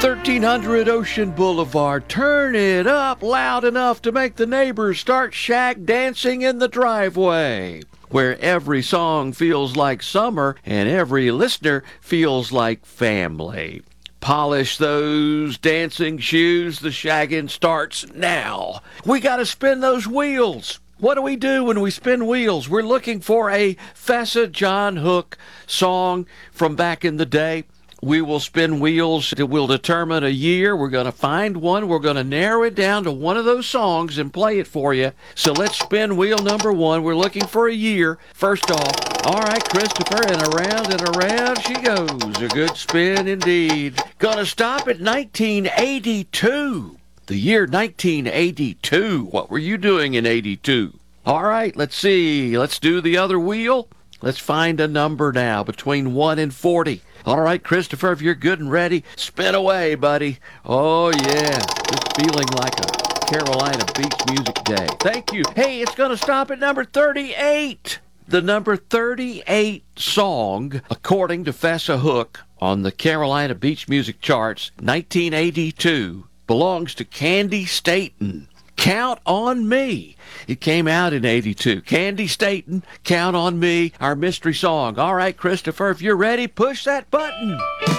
1300 Ocean Boulevard. Turn it up loud enough to make the neighbors start shack dancing in the driveway. Where every song feels like summer and every listener feels like family. Polish those dancing shoes. The shagging starts now. We got to spin those wheels. What do we do when we spin wheels? We're looking for a Fessa John Hook song from back in the day. We will spin wheels. It will determine a year. We're going to find one. We're going to narrow it down to one of those songs and play it for you. So let's spin wheel number one. We're looking for a year. First off, all right, Christopher, and around she goes. A good spin indeed. Going to stop at 1982. The year 1982. What were you doing in 82? All right, let's see. Let's do the other wheel. Let's find a number now between 1 and 40. All right, Christopher, if you're good and ready, spin away, buddy. Oh, yeah. Just feeling like a Carolina Beach music day. Thank you. Hey, it's going to stop at number 38. The number 38 song, according to Fessa Hook, on the Carolina Beach music charts, 1982, belongs to Candi Staton. Count on Me. It came out in 82. Candi Staton, Count on Me, our mystery song. All right, Christopher, if you're ready, push that button.